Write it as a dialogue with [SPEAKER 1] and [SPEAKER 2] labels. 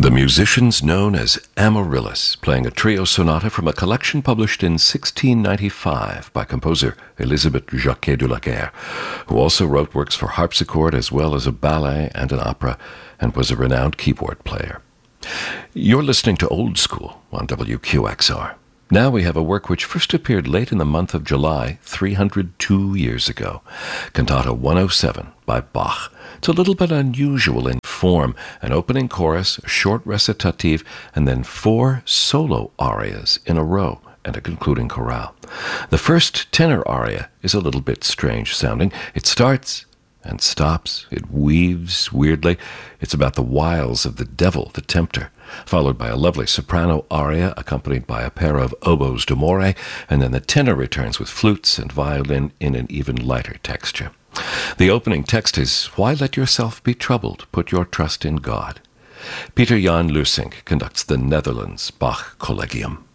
[SPEAKER 1] The musicians known as Amaryllis, playing a trio sonata from a collection published in 1695 by composer Elisabeth Jacquet de la Guerre, who also wrote works for harpsichord as well as a ballet and an opera, and was a renowned keyboard player. You're listening to Old School on WQXR. Now we have a work which first appeared late in the month of July, 302 years ago, Cantata 107 by Bach. It's a little bit unusual in form, an opening chorus, a short recitative, and then 4 solo arias in a row, and a concluding chorale. The first tenor aria is a little bit strange sounding. It starts and stops. It weaves weirdly. It's about the wiles of the devil, the tempter, followed by a lovely soprano aria accompanied by a pair of oboes d'amore, and then the tenor returns with flutes and violin in an even lighter texture. The opening text is, "Why let yourself be troubled? Put your trust in God." Peter Jan Lusink conducts the Netherlands Bach Collegium.